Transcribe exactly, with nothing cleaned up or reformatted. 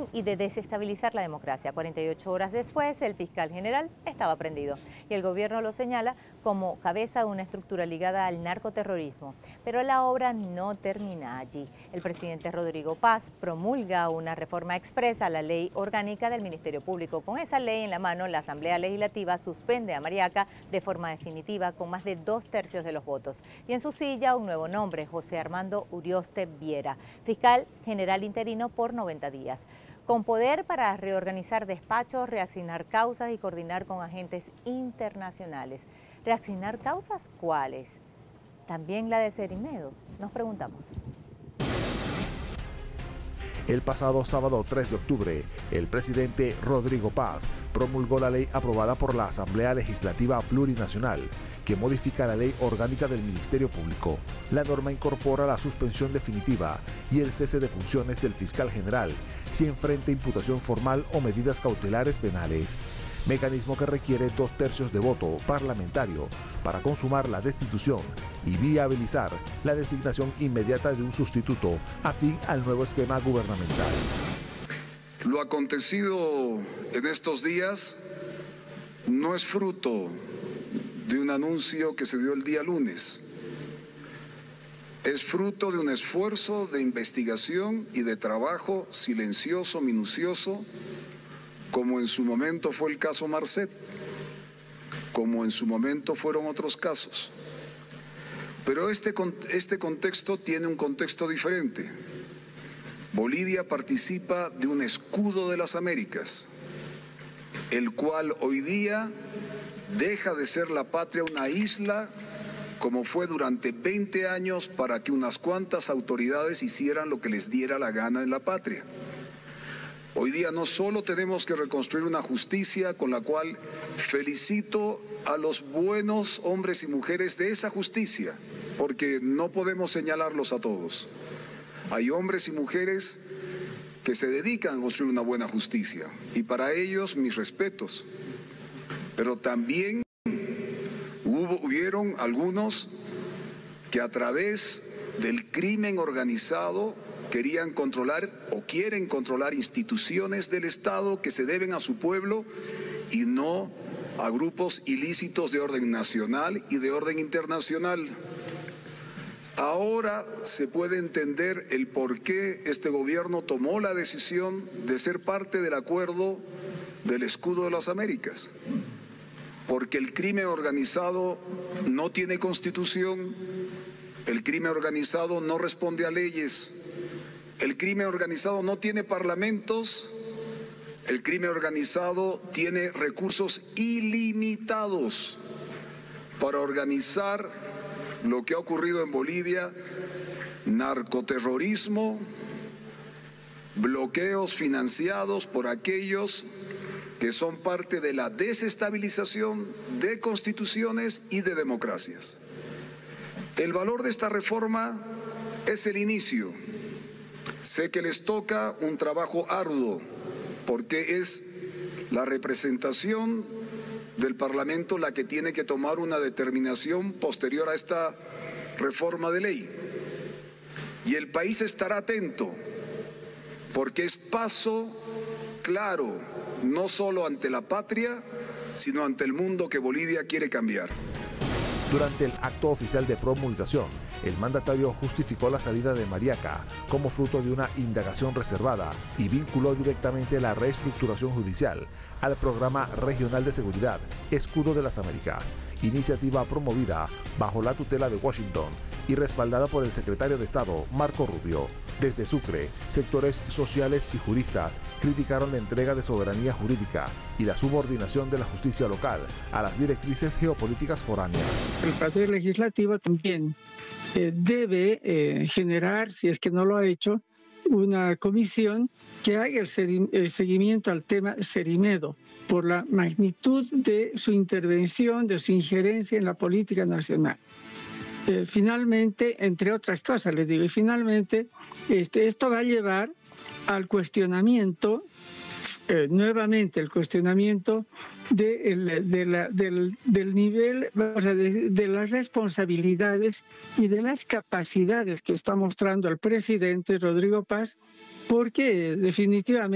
y de desestabilizar la democracia. cuarenta y ocho horas después, el fiscal general estaba prendido y el gobierno lo señala como cabeza de una estructura ligada al narcoterrorismo. Pero la obra no termina allí. El presidente Rodrigo Paz promulga una reforma expresa a la ley orgánica del Ministerio Público. Con esa ley en la mano, la Asamblea Legislativa suspende a Mariaca de forma definitiva con más de dos tercios de los votos. Y en su silla, un nuevo nombre, José Armando Urioste Viera, fiscal general interino por noventa días, con poder para reorganizar despachos, reasignar causas y coordinar con agentes internacionales. ¿Reasignar causas cuáles? ¿También la de Cerimedo? Nos preguntamos. El pasado sábado tres de octubre, el presidente Rodrigo Paz promulgó la ley aprobada por la Asamblea Legislativa Plurinacional, que modifica la ley orgánica del Ministerio Público. La norma incorpora la suspensión definitiva y el cese de funciones del fiscal general si enfrenta imputación formal o medidas cautelares penales, mecanismo que requiere dos tercios de voto parlamentario para consumar la destitución y viabilizar la designación inmediata de un sustituto afín al nuevo esquema gubernamental. Lo acontecido en estos días no es fruto de un anuncio que se dio el día lunes. Es fruto de un esfuerzo de investigación y de trabajo silencioso, minucioso, como en su momento fue el caso Marcet, como en su momento fueron otros casos. Pero este, este contexto tiene un contexto diferente. Bolivia participa de un escudo de las Américas, el cual hoy día deja de ser la patria una isla, como fue durante veinte años, para que unas cuantas autoridades hicieran lo que les diera la gana en la patria. Hoy día no solo tenemos que reconstruir una justicia, con la cual felicito a los buenos hombres y mujeres de esa justicia, porque no podemos señalarlos a todos. Hay hombres y mujeres que se dedican a construir una buena justicia, y para ellos mis respetos. Pero también hubo, hubieron algunos que a través del crimen organizado querían controlar o quieren controlar instituciones del Estado que se deben a su pueblo y no a grupos ilícitos de orden nacional y de orden internacional. Ahora se puede entender el por qué este gobierno tomó la decisión de ser parte del acuerdo del Escudo de las Américas. Porque el crimen organizado no tiene constitución, el crimen organizado no responde a leyes, el crimen organizado no tiene parlamentos, el crimen organizado tiene recursos ilimitados para organizar lo que ha ocurrido en Bolivia: narcoterrorismo, bloqueos financiados por aquellos que son parte de la desestabilización de constituciones y de democracias. El valor de esta reforma es el inicio. Sé que les toca un trabajo arduo, porque es la representación del Parlamento la que tiene que tomar una determinación posterior a esta reforma de ley. Y el país estará atento, porque es paso claro, no solo ante la patria, sino ante el mundo que Bolivia quiere cambiar. Durante el acto oficial de promulgación, el mandatario justificó la salida de Mariaca como fruto de una indagación reservada y vinculó directamente la reestructuración judicial al Programa Regional de Seguridad Escudo de las Américas, iniciativa promovida bajo la tutela de Washington y respaldada por el secretario de Estado, Marco Rubio. Desde Sucre, sectores sociales y juristas criticaron la entrega de soberanía jurídica y la subordinación de la justicia local a las directrices geopolíticas foráneas. El Poder Legislativo también eh, debe eh, generar, si es que no lo ha hecho, una comisión que haga el, el seguimiento al tema Cerimedo por la magnitud de su intervención, de su injerencia en la política nacional. Eh, finalmente, entre otras cosas, les digo, y finalmente, este, esto va a llevar al cuestionamiento, eh, nuevamente el cuestionamiento de el, de la, del, del nivel, o sea, de, de las responsabilidades y de las capacidades que está mostrando el presidente Rodrigo Paz, porque definitivamente